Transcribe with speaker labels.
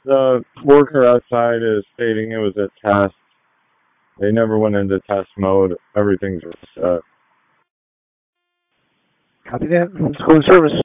Speaker 1: The worker outside is stating it was a test. They never went into test mode. Everything's reset.
Speaker 2: Copy that. Let's go in service.